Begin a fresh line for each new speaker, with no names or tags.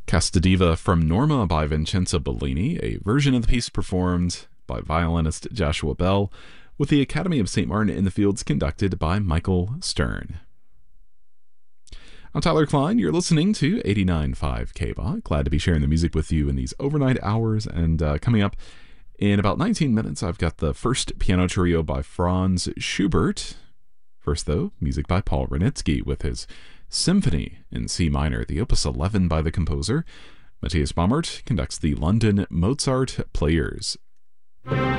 Casta Diva from Norma by Vincenzo Bellini, a version of the piece performed by violinist Joshua Bell, with the Academy of St. Martin in the Fields conducted by Michael Stern. I'm Tyler Klein. You're listening to 89.5 KBOT. Glad to be sharing the music with you in these overnight hours. And coming up in about 19 minutes, I've got the first piano trio by Franz Schubert. First, though, music by Paul Wranitzky with his Symphony in C minor, the Opus 11 by the composer. Matthias Baumert conducts the London Mozart Players.